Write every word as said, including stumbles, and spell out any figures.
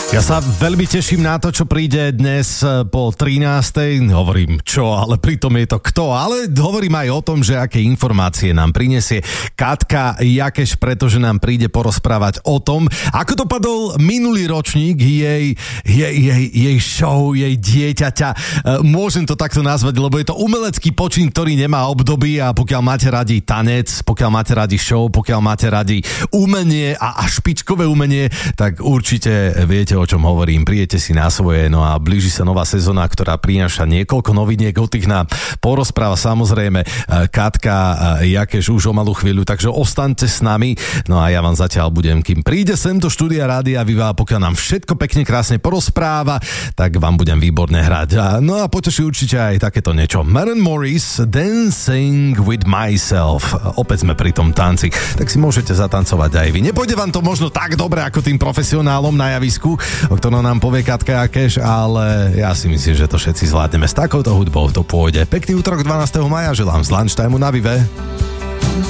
Ja sa veľmi teším na to, čo príde dnes po trinástej. Hovorím čo, ale pritom je to kto. Ale hovorím aj o tom, že aké informácie nám prinesie Katka Jakeš, pretože nám príde porozprávať o tom, ako dopadol minulý ročník jej, jej, jej, jej show, jej dieťaťa. Môžem to takto nazvať, lebo je to umelecký počin, ktorý nemá období, a pokiaľ máte radi tanec, pokiaľ máte radi show, pokiaľ máte radi umenie a, a špičkové umenie, tak určite viete, o čom hovorím. Prijete si na svoje, no a blíži sa nová sezóna, ktorá prináša niekoľko noviniek, o tých nám porozpráva samozrejme Katka Jakeš už o malú chvíľu, takže ostaňte s nami, no a ja vám zatiaľ budem, kým príde sem do štúdia Rádia Viva, pokiaľ nám všetko pekne krásne porozpráva, tak vám budem výborne hrať. No a poteší určite aj takéto niečo. Maren Morris, Dancing with Myself. Opäť sme pri tom tanci, tak si môžete zatancovať aj vy. Nepôjde vám to možno tak dobre ako tým profesionálom na javisku, o ktorom nám povie Katka Jakeš, ale ja si myslím, že to všetci zvládneme. S takouto hudbou to pôjde. Pekný útorok dvanásteho mája želám z Lunchtime na Vive.